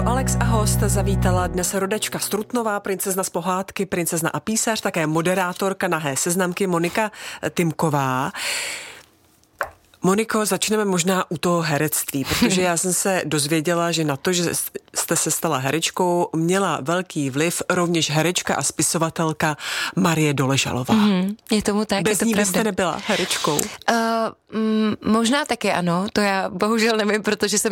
Radio Alex a host zavítala dnes rodačka Strutnová, princezna z pohádky, princezna a písař, také moderátorka Nahé seznamky Monika Tymková. Moniko, začneme možná u toho herectví, protože já jsem se dozvěděla, že na to, že jste se stala herečkou, měla velký vliv rovněž herečka a spisovatelka Marie Doležalová. Je tomu tak, Bez je to ní pravda. byste nebyla herečkou? Možná taky ano, to já bohužel nevím, protože jsem